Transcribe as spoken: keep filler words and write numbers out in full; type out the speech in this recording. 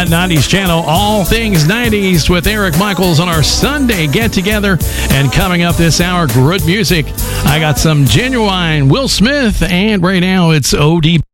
That nineties channel, all things nineties with Eric Michaels on our Sunday get-together. And coming up this hour, good music. I got some Genuine Will Smith, and right now it's O D